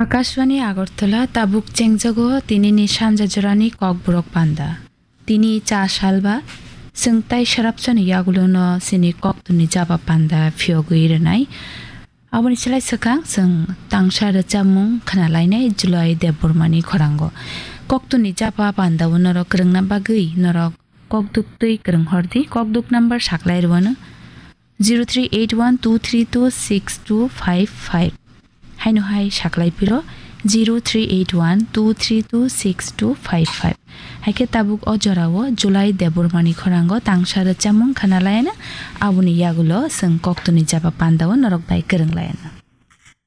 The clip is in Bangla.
আকাশবাণী আগরতলা তাবুক চেংজাগো তিনিনি সানজাজরানি ককবরক পান্দা তিনি চা সালবা जोंताय साराबसन यागुलोनो सिनि कक्तुनि जाबा पान्दा फियोगुइरनाय आबनि सिलाय सखां जों तांसा रचामुं खानालायनाय जुलाय देबबरमानि खरांगो कक्तुनि जाबा पान्दा उनर ग्रोंना बागै नर ककदुक तै ग्रों हरदि ककदुक नम्बर साकलायरवनो 0381232625 हायनो हाय साकलायपिरो 0381232625 हायके ताबुक अजरावो जुलाय देबरमानि खरांगो तांसा रचामुं खानालायना आबुनि यागुलो जों कक्तुनि जाबा पान्दाव नरक बाय गोरोंलायना